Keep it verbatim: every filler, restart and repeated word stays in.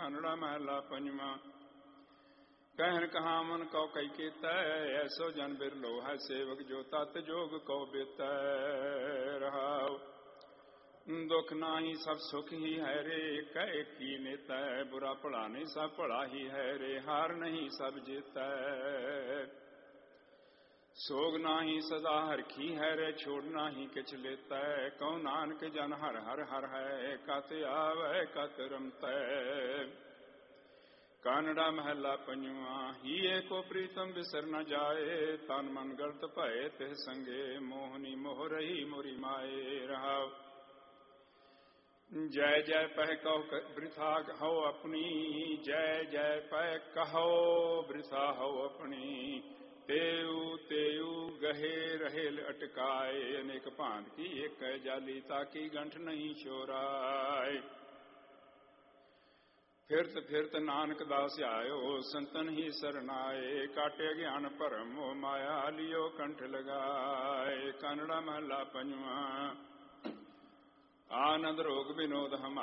ਕਾਨੜਾ ਮਹਲਾ ਪੰਜਵਾਂ। ਕਹਿਣ ਕਹਾਵਨ ਕਉ ਕਈ ਕੀਤੈ, ਐਸੋ ਜਨ ਬਿਰਲੋ ਹੈ ਸੇਵਕ ਜੋ ਤਤ ਜੋਗ ਕਉ ਬੀਤੈ। ਰਹਾਉ ਦੁਖ ਨਾਹੀ ਸਭ ਸੁਖ ਹੀ ਹੈ ਰੇ, ਕਹਿ ਕੀ ਨੇਤੈ। ਬੁਰਾ ਭਲਾ ਨਹੀਂ ਸਭ ਭਲਾ ਹੀ ਹੈ ਰੇ, ਹਾਰ ਨਹੀਂ ਸਭ ਜੀਤੈ। ਸੋਗ ਨਾਹੀ ਸਦਾ ਹਰਖੀ ਹੈ ਰੇ, ਛੋੜ ਨਾਹੀ ਕਿਛ ਲੇਤੈ। ਕਉ ਨਾਨਕ ਜਨ ਹਰ ਹਰ ਹਰ ਹੈ, ਕਤ ਆਵੈ ਕਤ ਰਮਤੈ। ਕਾਨੜਾ ਮਹਲਾ ਪੰਜਵਾਂ। ਹੀਏ ਕੋ ਪ੍ਰੀਤਮ ਬਿਸਰ ਨ ਜਾਏ, ਤਨ ਮਨ ਗਲਤ ਭਏ ਤਿਹ ਸੰਗੇ। ਮੋਹਨੀ ਮੋਹ ਰਹੀ ਮੁਰੀ ਮਾਏ। ਰਹਾਉ ਜੈ ਜੈ ਪਹਿ ਕਹੋ ਬ੍ਰਿਥਾ ਹਉ ਆਪਣੀ, ਜੈ ਜੈ ਪਹਿ ਕਹੋ ਬ੍ਰਿਥਾ ਹਉ ਆਪਣੀ। तेऊ तेऊ गहे रहेल अटकाए, अनेक भांत की एक जाली ताकि गंठ नहीं छोराए। फिरत फिरत नानक दास आयो, संतन ही सरनाए। काटे ज्ञान भरम मोह माया, लियो कंठ लगाए। कानड़ा महला पंजवा। आनंद रोग विनोद हम